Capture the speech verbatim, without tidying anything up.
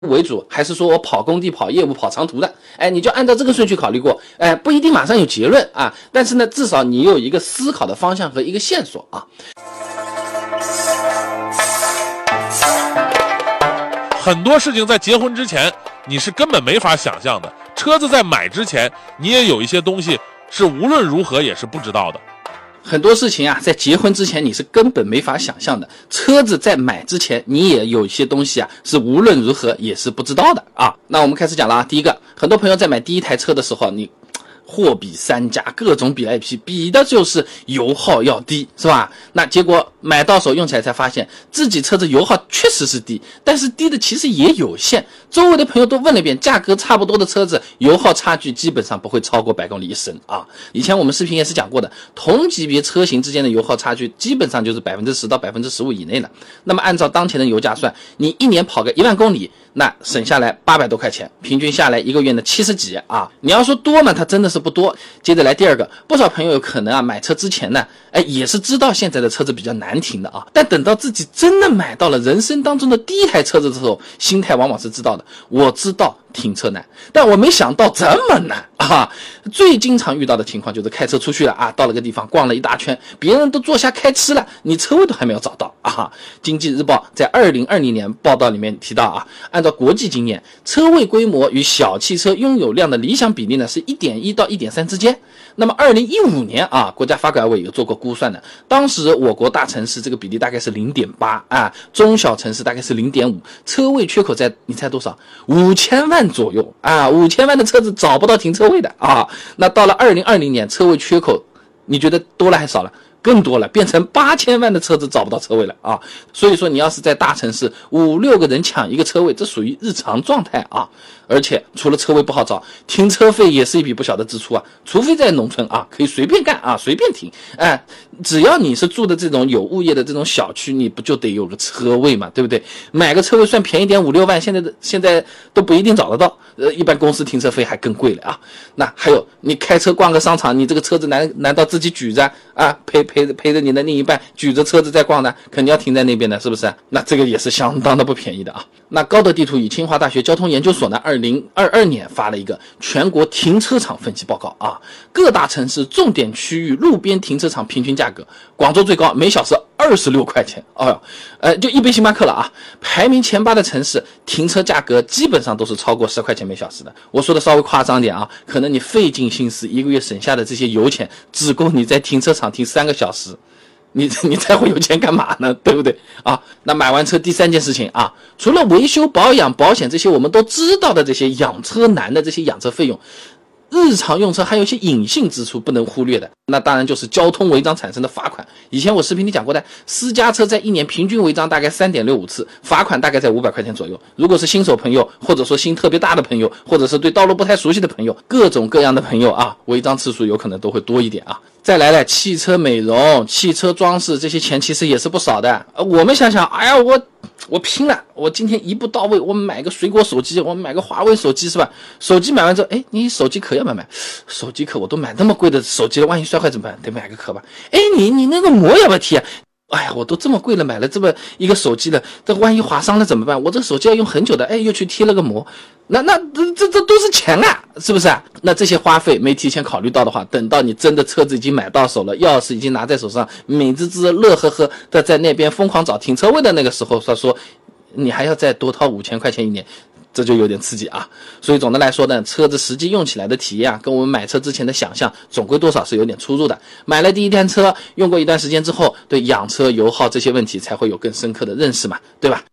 为主，还是说我跑工地、跑业务、跑长途的？哎，你就按照这个顺序考虑过，哎，不一定马上有结论啊，但是呢，至少你有一个思考的方向和一个线索啊。 很多事情在结婚之前你是根本没法想象的，车子在买之前你也有一些东西是无论如何也是不知道的。 很多事情啊，在结婚之前你是根本没法想象的，车子在买之前你也有一些东西啊是无论如何也是不知道的啊。那我们开始讲了啊，第一个，很多朋友在买第一台车的时候，你货比三家，各种比来比，比的就是油耗要低，是吧？那结果买到手用起来才发现自己车子油耗确实是低，但是低的其实也有限。周围的朋友都问了一遍，价格差不多的车子油耗差距基本上不会超过百公里一升啊。以前我们视频也是讲过的，同级别车型之间的油耗差距基本上就是百分之十到百分之十五以内了。那么按照当前的油价算，你一年跑个一万公里，那省下来八百多块钱，平均下来一个月呢七十几啊。你要说多嘛，它真的是不多。接着来第二个，不少朋友有可能啊买车之前呢，哎也是知道现在的车子比较难停的啊，但等到自己真的买到了人生当中的第一台车子的时候，心态往往是知道的，我知道停车难，但我没想到这么难啊！最经常遇到的情况就是开车出去了啊，到了个地方逛了一大圈，别人都坐下开吃了，你车位都还没有找到啊！经济日报在二零二零年报道里面提到啊，按照国际经验，车位规模与小汽车拥有量的理想比例呢是 一点一 到 一点三 之间。那么二零一五年啊，国家发改委有做过估算的，当时我国大城市这个比例大概是 零点八 啊，中小城市大概是 零点五， 车位缺口在你猜多少？五千万左右啊，五千万的车子找不到停车位的啊。那到了二零二零年，车位缺口你觉得多了还少了？更多了，变成八千万的车子找不到车位了啊！所以说你要是在大城市五六个人抢一个车位，这属于日常状态啊！而且除了车位不好找，停车费也是一笔不小的支出啊！除非在农村啊，可以随便干啊，随便停，哎，只要你是住的这种有物业的这种小区，你不就得有个车位嘛，对不对？买个车位算便宜点五六万，现在的现在都不一定找得到，呃，一般公司停车费还更贵了啊！那还有你开车逛个商场，你这个车子难难道自己举着啊陪陪着陪着你的另一半举着车子在逛呢，肯定要停在那边的，是不是？那这个也是相当的不便宜的啊。那高德地图与清华大学交通研究所呢，二零二二年发了一个全国停车场分析报告啊，各大城市重点区域路边停车场平均价格，广州最高，每小时二十六块钱，哦哟，呃，就一杯星巴克了啊。排名前八的城市停车价格基本上都是超过十块钱每小时的。我说的稍微夸张点啊，可能你费尽心思一个月省下的这些油钱，只够你在停车场停三个小时。你你才会有钱干嘛呢？对不对啊？那买完车第三件事情啊，除了维修保养保险这些我们都知道的这些养车难的这些养车费用，日常用车还有一些隐性支出不能忽略的，那当然就是交通违章产生的罚款。以前我视频里讲过的，私家车在一年平均违章大概 三点六五 次，罚款大概在五百块钱左右。如果是新手朋友，或者说心特别大的朋友，或者是对道路不太熟悉的朋友，各种各样的朋友啊，违章次数有可能都会多一点啊。再来了，汽车美容、汽车装饰，这些钱其实也是不少的。呃，我们想想，哎呀，我我拼了，我今天一步到位，我买个水果手机，我买个华为手机是吧？手机买完之后，哎，你手机壳要不要买？手机壳我都买那么贵的手机了，万一摔坏怎么办？得买个壳吧。哎，你你那个膜要不要贴啊？哎呀，我都这么贵了，买了这么一个手机了，这万一划伤了怎么办？我这个手机要用很久的，哎，又去贴了个膜，那那这这这都是钱啊，是不是啊？那这些花费没提前考虑到的话，等到你真的车子已经买到手了，钥匙已经拿在手上，美滋滋乐呵呵的在那边疯狂找停车位的那个时候，他说你还要再多掏五千块钱一年。这就有点刺激啊，所以总的来说呢，车子实际用起来的体验啊，跟我们买车之前的想象总归多少是有点出入的。买了第一辆车，用过一段时间之后，对养车油耗这些问题才会有更深刻的认识嘛，对吧？